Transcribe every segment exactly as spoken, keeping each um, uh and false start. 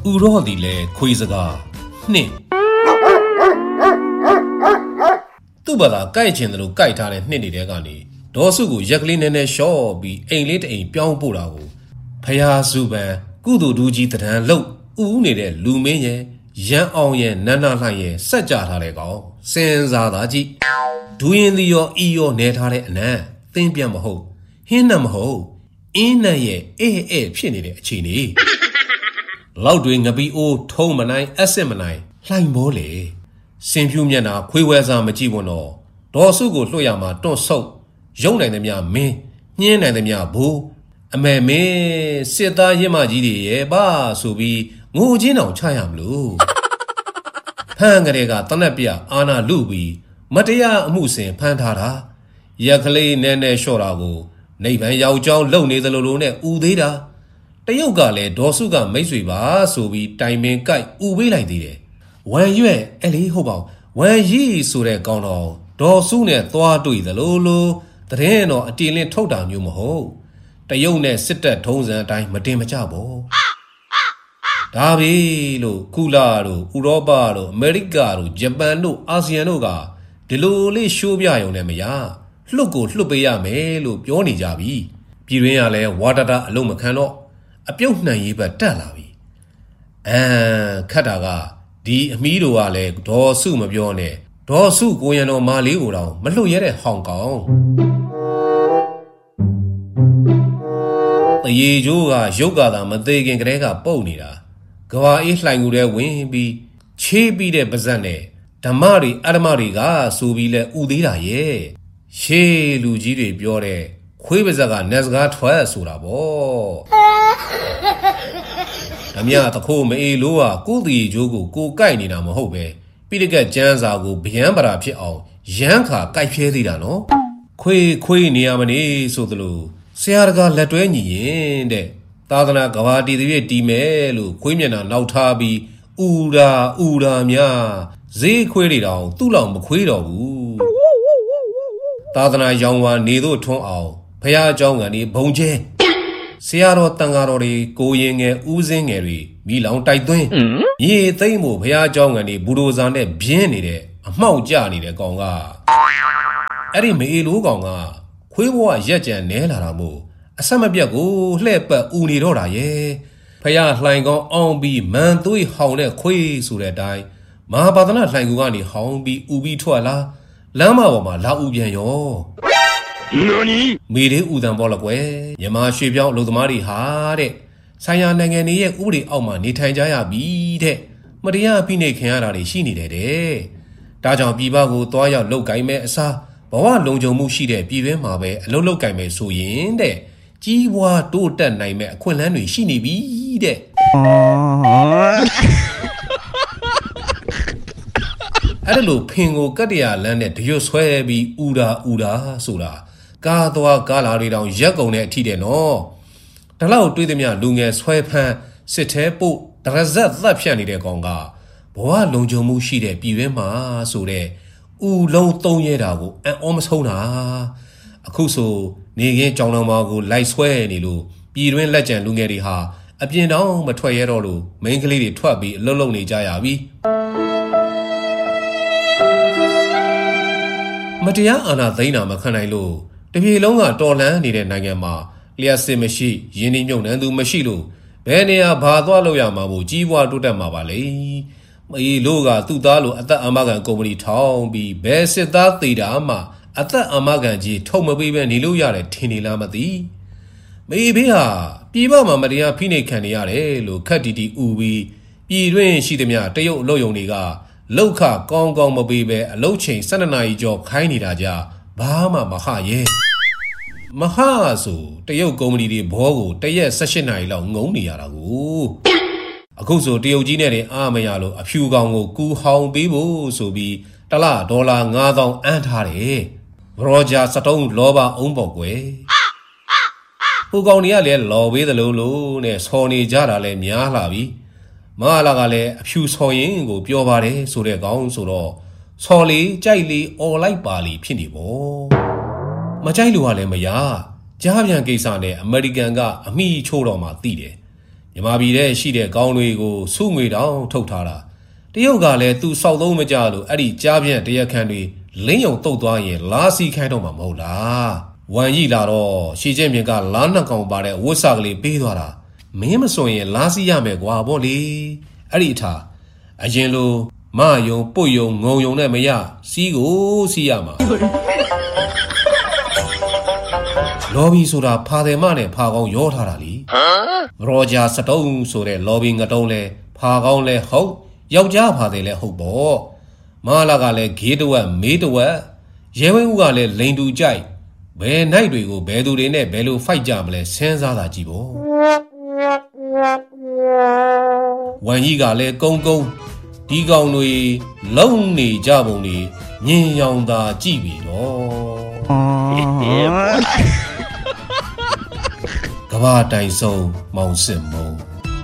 ရောဒီလေခွေးစကားနှစ်သူ့ဘာသာကြိုက်ချင်တယ်လို့ကြိုက်ထားတဲ့နှစ်နေတဲ့ကနေဒေါ်စုကိုရက်ကလေးနည်းနည်းလျှော့ပြီးအိမ်လေးတအိမ်ပြောင်းပို့တာကိုဖယားစုပန်ကုသိုလ်ဒူးကြီးတရံလို့ဥဥနေတဲ့လူမင်းရဲ့ရန်အောင်ရဲ့နန်းနာလှရဲ့စက်ကြထားတဲ့ကောင်စင်စားသားကြည့်ဒူးရင်ဒီရောအီရောနေထားတဲ့အနံသင်းပြတ်မဟုတ်ဟင်းနဲ့မဟုတ်အင်းနဲ့ရဲ့အေးအေးဖြစ်နေတဲ့အခြေအနေလောက်တွေငပီအိုးထုံးမနိုင်အက်စစ်မနိုင်လှိုင်ဘောလေစင်ဖြူမျက်နှာခွေးဝဲစားမကြည့်ဘူးတော့ဒေါ်စုကိုလွှတ်ရမှာတွန့်ဆုပ်ရုံနိုင်သည်များမင်းညင်းနိုင်သည်များဘူးအမေမင်းစစ်သားရင်းမကြီးတွေရဲ့ပါဆိုပြီးငိုချင်းတောင်ချရမလို့ဖန်ကလေးကတနက်ပြအာနာလူပြီးမတရားအမှုစဉ်ဖမ်းထားတာရက်ကလေးနဲနဲလျှော့တာကိုနိဗ္ဗာန်ရောက်ကြောင်းလုံနေသလိုလိုနဲ့ဥသေးတာတရုတ်ကလည်းဒေါ်စုကမိတ်ဆွေပါဆိုပြီးတိုင်ပင်ကြိုက်ဥပေးလိုက်သေးတယ်ဝမ်ရွက်အဲ့လေဟုတ်ပါဝမ်ရီဆိုတဲ့ကောင်တော်ဒေါ်စုနဲ့သွားတွေ့သလိုလိုတရင်တော့အတင်လင်းထုတ်တာမျိုးမဟုတ်တရုတ်နဲ့စစ်တပ်ထုံးစံအတိုင်းမတင်မကြဘောဒါပဲလို့ကုလာတို့ဥရောပတို့အမေရိကတို့ဂျပန်တို့အာဆီယံတို့ကဒီလိုလေးရှိုးပြရုံနဲ့မရလှုပ်ကိုလှုပ်ပေးရမယ်လို့ပြောနေကြပြီပြည်တွင်းကလည်းဝါတာတာအလုံးမခံတော့အပြုတ်နှံရေးဘက်တက်လာပြီအမ်ခတ်တာကဒီအမီးတို့ကလည်းဒေါ်စုမပြောနဲ့ဒေါ်စုကိုရံတော်မာလေးကိုတော့မလှုပ်ရတဲ့ဟောင်ကောင်တရေကျိုးကရုပ်ကသာမသေးခင်ကတည်းကပုတ်နေတာကဘာအေးလှိုင်ကူတဲ့ဝင်ပြီးချေးပြီးတဲ့ပါဇက်နဲ့ဓမ္မတွေအဓမ္မတွေကဆိုပြီးလဲဥသေးတာရဲ့ရှေးလူကြီးတွေပြောတဲ့ခွေးပါဇက်ကနက်စကားထွက်ဆိုတာပေါ့ဓမြတခိုးမအေးလို့ဟာကိုတီကျိုးကိုကိုကြိုက်နေတာမဟုတ်ပဲပိဋကတ်ကျမ်းစာကိုဗျမ်းပရာဖြစ်အောင်ရမ်းခါကြိုက်ဖျဲသေးတာနော်ခွေးခွေးနေရမနေဆိုသလိုဆရာတကာလက်တွဲညီရင်တဲ့သာသနာကဘာတီတပြည့်တီးမယ်လို့ခွေးမျက်နှာနောက်ထားပြီးဥရာဥရာများဈေးခွေးတွေတောင်သူ့လောက်မခွေးတော့ဘူးသာသနာရောင်ဝါနေတို့ထွန်းအောင်ဖះเจ้าကန်ဒီဘုံကျဲဆရာတော်တန်ဃာတော်တွေကိုရင်ငယ်ဦးစင်းငယ်တွေမိလောင်တိုက်သွင်းမြေသိမ့်မှုဖះเจ้าကန်ဒီဘူဒိုဇာနဲ့ပြင်းနေတဲ့အမှောက်ကျနေတဲ့ကောင်ကအဲ့ဒီမေလိုကောင်ကခွေးဘဝရက်ကြံနဲလာတာမို့အဆက်မပြတ်ကိုလှဲ့ပတ်ဦးနေတော့တာရဲ့ဖះလှိုင်ကောင်းအောင်ပြီးမန်သွေးဟောင်တဲ့ခွေးဆိုတဲ့အတိုင်းမဟာပါဒနာလှိုင်ကူကနေဟောင်ပြီးဦးပြီးထွက်လာလမ်းမပေါ်မှာလာဦးပြန်ရောနော်နီမေလေးဦးတန်ပေါ်လကွယ်မြမရွှေပြောင်းအလုပ်သမားတွေဟာတဲ့ဆိုင်ရာနိုင်ငံတွေရဲ့ဥပဒေအောက်မှာနေထိုင်ကြရပြီတဲ့မတရားဖိနှိပ်ခံရတာတွေရှိနေတယ်တဲ့ဒါကြောင့်ပြည်ပကိုသွားရောက်လုပ်ကိုင်မဲ့အစားဘဝလုံခြုံမှုရှိတဲ့ပြည်တွင်းမှာပဲအလုပ်လုပ်ကိုင်မယ်ဆိုရင်တဲ့ကြီးပွားတိုးတက်နိုင်မဲ့အခွင့်အလမ်းတွေရှိနေပြီတဲ့အဲ့လိုဖင်ကိုကတ္တရာလမ်းနဲ့တရွတ်ဆွဲပြီးဥတာဥတာဆိုတာကားသွားကားလာတွေတောင်ရက်ကုန်တဲ့အထိတဲ့နော်ဒါလောက်တွေးသမျှလူငယ်ဆွဲဖမ်းစစ်သေးပို့ဒရဇက်သက်ဖြတ်နေတဲ့ကောင်ကဘဝလုံခြုံမှုရှိတဲ့ပြည်တွင်းမှာဆိုတဲ့ဥလုံးသုံးရဲတာကိုအံ့ဩမဆုံးတာအခုဆိုနေခင်းကြောင်တော်မာကိုလိုက်ဆွဲနေလို့ပြည်တွင်းလက်ကျန်လူငယ်တွေဟာအပြင်တောင်မထွက်ရတော့လို့မိန်းကလေးတွေထွက်ပြီးအလုပ်လုပ်နေကြရပြီမတရားအာဏာသိမ်းတာမခံနိုင်လို့တပြေလုံးကတော်လှန်နေတဲ့နိုင်ငံမှာလျှက်စစ်မရှိရင်းနှီးမြုပ်နှံသူမရှိလို့ဘယ်နေရာဘာသွားလို့ရမှာမို့ကြီးပွားတိုးတက်မှာပါလေမေလို့ကသူ့သားလိုအသက်အာမခံကုမ္ပဏီထောင်ပြီးဘယ်စစ်သားသေးတာမှအသက်အာမခံကြီးထုတ်မပေးပဲနေလို့ရတယ်ထင်နေလားမသိမေဘေးဟာပြည်ပမှာမတရားဖိနှိပ်ခံနေရတယ်လို့ခက်တီတီဥပြီးပြည်တွင်းရှိသမျှတရုတ်အလုပ်ယုံတွေကလောက်ခကောင်းကောင်းမပေးပဲအလုတ်ချိန်၁၂နာရီကျော်ခိုင်းနေတာကြဘာမှမဟရဲမဟာဆိုတရုတ်ကုမ္ပဏီတွေဘောကိုတရက်၁၈နာရီလောက်ငုံနေရတာကိုအခုဆိုတရုတ်ကြီးနဲ့တင်အားမရလို့အဖြူကောင်ကိုကူဟောင်ပေးဖို့ဆိုပြီးတလဒေါ်လာငါးသောင်းအန်းထားတယ်ရောဂျာစတုံးလောဘအုံးပေါ့ကွယ်ဟိုကောင်တွေကလည်းလော်ပေးသလိုလိုနဲ့ဆော်နေကြတာလည်းများလာပြီမဟာလာကလည်းအဖြူဆော်ရင်ကိုပြောပါတယ်ဆိုတဲ့ကောင်ဆိုတော့ဆော်လီကြိုက်လီអော်လိုက်ပါလီဖြစ်နေပေါ့မကြိုက်လို့ကလည်းမရကြားပြန်ကိစ္စနဲ့အမေရိကန်ကအမိချိုးတော်မှသိတယ်မြန်မာပြည်ထဲရှိတဲ့ကောင်းတွေကိုစုငွေတောင်ထုတ်ထားတာတရုတ်ကလည်းသူစောက်သုံးမကြလို့အဲ့ဒီကြားပြန့်တရားခံတွေလင်းယုံတုတ်သွားရင်လာစီခိုင်းတော့မှာမဟုတ်လားဝမ်ကြီးလာတော့ရှီကျင့်မြင့်ကလားနှစ်ကောင်ပါတဲ့ဝတ်စာကလေးပေးသွားတာမင်းမစွန်ရင်လာစီရမယ်ကွာဗောလေအဲ့ဒီအထာအရင်လိုမယုံပုတ်ယုံငုံယုံနဲ့မရစီးကိုစီးရမှာလော်ဘီဆိုတာဖာတယ်မနဲ့ဖာကောင်းရောထားတာလीရောဂျာစတုံးဆိုတဲ့လော်ဘီငတုံးလဲဖာကောင်းလဲဟုတ်ယောက်ျားဖာတယ်လဲဟုတ်ပေါ့မဟာလာကလည်းဂေးတဝက်မေးတဝက်ရဲဝင်းဦးကလည်းလိန်တူကြိုက်ဘယ်နိုင်တွေကိုဘယ်သူတွေနဲ့ဘယ်လိုဖိုက်ကြမလဲစဉ်းစားတာကြည့်ပေါ့ဝမ်ကြီးကလည်းကုန်းကုန်းဒီကောင်တွေလုံနေကြပုံတွေမြင်ရောင်သာကြည့်ပြီတော့ကဘာတိုင်ဆုံးမောင်စစ်မုံ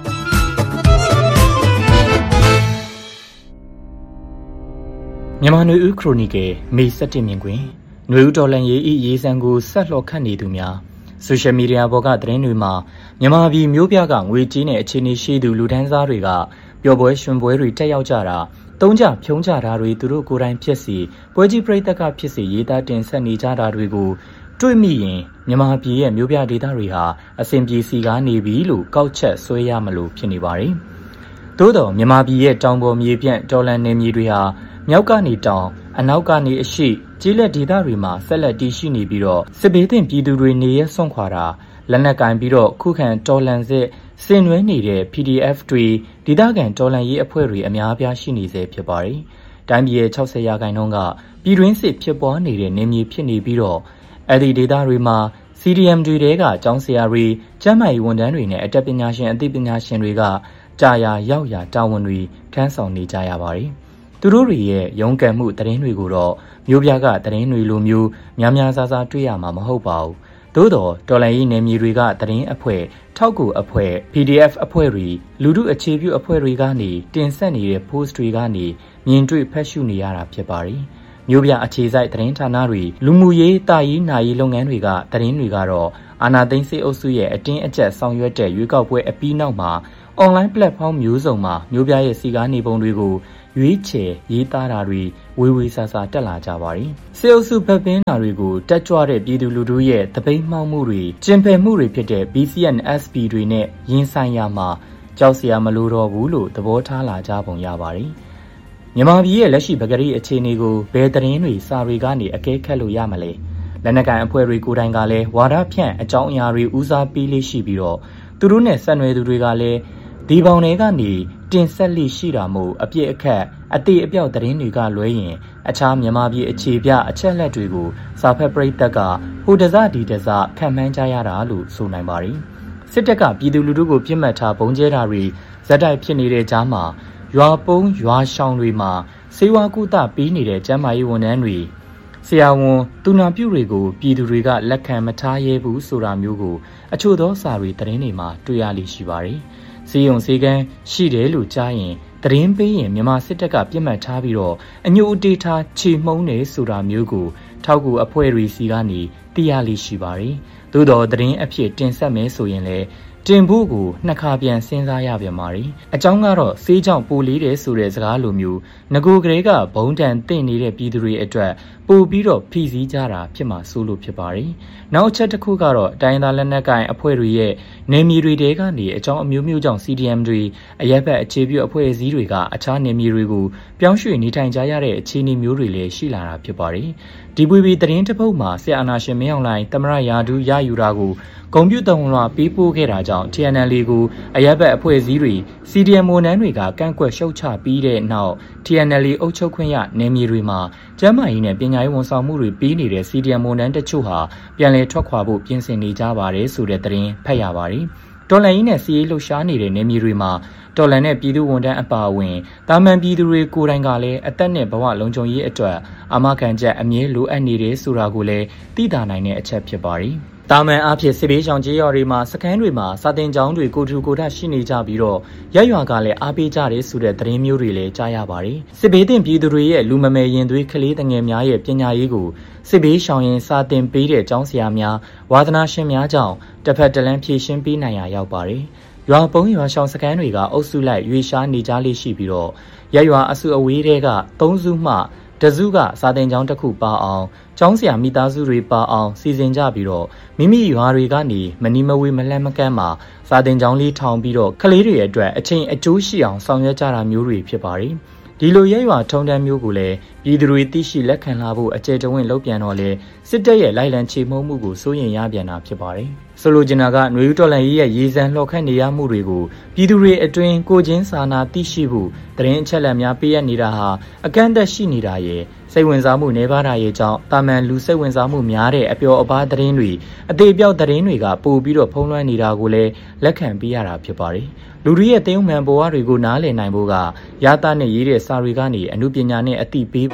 မြန်မာနွေဦးခရိုနီကယ်မေစက်တင်မြင်ကွင်းနွေဦးတော်လန်ရေးဤရေးစံကိုဆက်လှော်ခတ်နေသူများဆိုရှယ်မီဒီယာပေါ်ကသတင်းတွေမှာမြန်မာပြည်မျိုးပြကငွေကြေးနဲ့အခြေအနေရှိသူလူဒန်းစားတွေကပျော်ပွဲရှင်ပွဲတွေတက်ရောက်ကြတာတုံးကြဖြုံးကြတာတွေသူတို့ကိုယ်တိုင်ဖြစ်စီပွဲကြီးပရိသတ်ကဖြစ်စီရေးသားတင်ဆက်နေကြတာတွေကိုတွေ့မိရင်မြန်မာပြည်ရဲ့မျိုးပြဒေသတွေဟာအစဉ်ပြေစီကားနေပြီလို့ကောက်ချက်ဆွဲရမလို့ဖြစ်နေပါတယ်။သို့တော့မြန်မာပြည်ရဲ့တောင်ပေါ်မြေပြန့်တော်လန်နယ်မြေတွေဟာမြောက်ကနေတောင်အနောက်ကနေအရှေ့ကျေးလက်ဒေသတွေမှာဆက်လက်တည်ရှိနေပြီးတော့စစ်ဘေးသင့်ပြည်သူတွေနေရဆွန့်ခွာတာလက်နက်ကင်ပြီးတော့ခုခံတော်လန်စစ်စင်နွဲနေတဲ့ ပီ ဒီ အက်ဖ် တွေဒေသခံတော်လန်ရေးအဖွဲ့တွေအများအပြားရှိနေစေဖြစ်ပါတယ်။တိုင်းပြည်ရဲ့၆၀ရာခိုင်နှုန်းကပြည်တွင်းစစ်ဖြစ်ပွားနေတဲ့နေမြေဖြစ်နေပြီးတော့အဲ့ဒီဒေသတွေမှာ စီ ဒီ အမ် တွေတဲကကျောင်းဆရာတွေကျန်းမာရေးဝန်ထမ်းတွေနဲ့အတတ်ပညာရှင်အသိပညာရှင်တွေကကြာရာရောက်ရာတာဝန်တွေထမ်းဆောင်နေကြရပါတယ်။သူတို့တွေရဲ့ရုန်းကန်မှုသတင်းတွေကိုတော့မျိုးပြကသတင်းတွေလိုမျိုးများများစားစားတွေ့ရမှာမဟုတ်ပါဘူး။သို့တော့တော်လိုင်းရေးနယ်မြေတွေကသတင်းအဖွဲ့ထောက်ကူအဖွဲ့ ပီ ဒီ အက်ဖ် အဖွဲ့တွေလူထုအခြေပြုအဖွဲ့တွေကနေတင်ဆက်နေတဲ့ post တွေကနေမြင်တွေ့ဖတ်ရှုနေရတာဖြစ်ပါတယ်။မျိုးပြအခြေစိုက်သတင်းဌာနတွေလူမှုရေးတာရေးနာရေးလုပ်ငန်းတွေကသတင်းတွေကတော့အာဏာသိမ်းစစ်အုပ်စုရဲ့အတင်းအကျပ်ဆောင်ရွက်တဲ့ရွေးကောက်ပွဲအပြီးနောက်မှာ online platform မျိုးစုံမှာမျိုးပြရဲ့စီကားနေပုံတွေကိုရွေးချယ်ရေးသားတာတွေဝေဝေဆာဆာတက်လာကြပါတယ်။စစ်အုပ်စုဖက်ပင်းတာတွေကိုတက်ကြွတဲ့ပြည်သူလူထုရဲ့တပိတ်မှောက်မှုတွေကျင်ပယ်မှုတွေဖြစ်တဲ့ ဘီ စီ အန် အက်စ် ပီ တွေနဲ့ရင်ဆိုင်ရမှာကြောက်စရာမလိုတော့ဘူးလို့သဘောထားလာကြပုံရပါတယ်။မြန်မာပြည်ရဲ့လက်ရှိပကတိအခြေအနေကိုဘယ်သတင်းတွေစာတွေကနေအကဲခတ်လို့ရမလဲ။လက်နက်ကိုင်အဖွဲ့တွေကိုယ်တိုင်ကလည်းဝါဒဖြန့်အကြောင်းအရာတွေဦးစားပေးလေးရှိပြီးတော့သူတို့နဲ့ဆက်နွယ်သူတွေကလည်းဒီပေါင်တွေကနေတင်ဆက်လိရှိတာမို့အပြစ်အခက်အသေးအပြောက်သတင်းတွေကလွဲရင်အခြားမြန်မာပြည်အခြေပြအချက်လက်တွေကိုစာဖက်ပရိသတ်ကဟိုတစဒီတစခံမှန်းကြရတာလို့ဆိုနိုင်ပါတယ်စစ်တပ်ကပြည်သူလူထုကိုပြစ်မှတ်ထားပုံကျဲတာတွေဇက်တိုက်ဖြစ်နေတဲ့ကြားမှာရွာပုံးရွာရှောင်းတွေမှာစေဝါကုသပေးနေတဲ့ကျန်းမာရေးဝန်ထမ်းတွေဆရာဝန်သူနာပြုတွေကိုပြည်သူတွေကလက်ခံမထားရဲဘူးဆိုတာမျိုးကိုအချို့သောစာတွေသတင်းတွေမှာတွေ့ရလိမ့်ရှိပါတယ်စီယုံစီကန်းရှိတယ်လို့ကြားရင်သတင်းပေးရင်မြန်မာစစ်တပ်ကပြစ်မှတ်ထားပြီးတော့အညိုအတေးထားခြေမှုန်းနေဆိုတာမျိုးကိုထောက်ကူအဖွဲ့တွေစီကနေသိရလိမ့်ရှိပါတယ်။သို့တော်သတင်းအဖြစ်တင်ဆက်မယ်ဆိုရင်လည်းတင်ဖို့ကိုနှစ်ခါပြန်စဉ်းစားရပြန်ပါတယ်။အကြောင်းကတော့ဆေးကြောင့်ပိုလေးတယ်ဆိုတဲ့စကားလိုမျိုးငကိုကလေးကဘုံတန်တင့်နေတဲ့ပြည်သူတွေအတွက်ပို့ပြီးတော့ဖိစီးကြတာဖြစ်မှာစိုးလို့ဖြစ်ပါတယ်။နောက်အချက်တစ်ခုကတော့တိုင်းသားလက်နက်ကိုင်အဖွဲ့တွေရဲ့နေမီတွေတဲကနေအကြောင်းအမျိုးမျိုးကြောင့် စီ ဒီ အမ် တွေအရက်ဘက်အခြေပြုအဖွဲ့အစည်းတွေကအခြားနေမီတွေကိုပြောင်းရွှေ့နေထိုင်ကြရတဲ့အခြေအနေမျိုးတွေလည်းရှိလာတာဖြစ်ပါတယ်။ဒီပွေပီသတင်းတစ်ပုဒ်မှာဆရာအာနာရှင်မင်းအောင်လှိုင်တမရယာဒူးရယူတာကိုကွန်ပျူတာဝင်လာပေးပို့ခဲ့တာကြောင့် တီ အန် အယ်လ် အေ ကိုအရက်ဘက်အဖွဲ့အစည်းတွေ စီ ဒီ အမ် ဝန်ထမ်းတွေကကန့်ကွက်ရှုတ်ချပြီးတဲ့နောက် တီ အန် အယ်လ် အေ အုပ်ချုပ်ခွင့်ရနေမြေတွေမှာကျန်းမာရေးနဲ့ပညာရေးဝန်ဆောင်မှုတွေပေးနေတဲ့ စီ ဒီ အမ် ဝန်ထမ်းတချို့ဟာပြန်လည်ထွက်ခွာဖို့ပြင်ဆင်နေကြပါတယ်ဆိုတဲ့သတင်းဖတ်ရပါတယ်။တော်လန်ရေးနဲ့စီးရေးလှုပ်ရှားနေတဲ့နေမြေတွေမှာတော်လန်နဲ့ပြည်သူဝန်ထမ်းအပါအဝင်တာမန်ပြည်သူတွေကိုယ်တိုင်ကလည်းအသက်နဲ့ဘဝလုံခြုံရေးအတွက်အာမခံချက်အမြဲလိုအပ်နေတယ်ဆိုတာကိုလည်းသိသာနိုင်တဲ့အချက်ဖြစ်ပါတယ်။တာမန်အားဖြင့်စစ်ဘေးရှောင်ကြေးရွာတွေမှာစခန်းတွေမှာစာတင်ကျောင်းတွေကိုထူကိုထရှိနေကြပြီးတော့ရက်ရွာကလည်းအားပေးကြတယ်ဆိုတဲ့သတင်းမျိုးတွေလည်းကြားရပါတယ်။စစ်ဘေးသင့်ပြည်သူတွေရဲ့လူမမယ်ရင်သွေးကလေးငယ်များရဲ့ပညာရေးကိုစစ်ဘေးရှောင်ရင်စာတင်ပေးတဲ့ကျောင်းဆရာများဝါသနာရှင်များကြောင့်တစ်ဖက်တစ်လမ်းဖြည့်ရှင်းပေးနိုင်ရရောက်ပါတယ်။ရွာပုံးရွာရှောင်းစကန်တွေကအုပ်စုလိုက်ရွေရှားနေကြလေးရှိပြီးတော့ရက်ရွာအစုအဝေးတွေကသုံးစုမှတစုကစာတင်ကျောင်းတစ်ခုပါအောင်ကျောင်းဆရာမိသားစုတွေပါအောင်စီစဉ်ကြပြီးတော့မိမိရွာတွေကနေမနီမဝေးမလှမ်းမကမ်းမှာစာတင်ကျောင်းလေးထောင်ပြီးတော့ကလေးတွေအတွက်အချိန်အကျိုးရှိအောင်ဆောင်ရွက်ကြတာမျိုးတွေဖြစ်ပါတယ်ဒီလိုရဲရွာထုံတန်းမျိုးကိုလည်းပြည်သူတွေသိရှိလက်ခံလာဖို့အကျယ်တဝင့်လုပ်ပြန်တော့လေစစ်တပ်ရဲ့လိုက်လံချေမှုန်းမှုကိုစိုးရင်ရပြန်တာဖြစ်ပါတယ်ဆိုလိုချင်တာကຫນွေဦးတော်လှန်ရေးရဲ့ရေစံလှော်ခတ်နေရမှုတွေကိုပြည်သူတွေအတွင်းကိုချင်းစာနာသိရှိဖို့တရင်အချက်လက်များပေးရနေတာဟာအကန့်အသတ်ရှိနေတာရဲ့စိတ်ဝင်စားမှုနေပါတာရဲ့ကြောင့်တာမန်လူစိတ်ဝင်စားမှုများတဲ့အပျော်အပါးသတင်းတွေအသေးပြောက်သတင်းတွေကပို့ပြီးတော့ဖုံးလွှမ်းနေတာကိုလည်းလက်ခံပေးရတာဖြစ်ပါတယ်လူတွေရဲ့တင်းဥမှန်ဘဝတွေကိုနားလည်နိုင်ဖို့ကရတာနဲ့ရေးတဲ့စာတွေကနေအမှုပညာနဲ့အသိပေး